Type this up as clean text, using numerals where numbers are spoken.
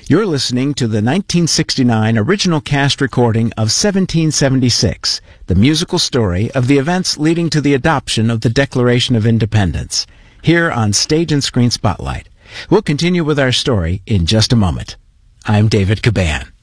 You're listening to the 1969 original cast recording of 1776, the musical story of the events leading to the adoption of the Declaration of Independence, here on Stage and Screen Spotlight. We'll continue with our story in just a moment. I'm David Caban.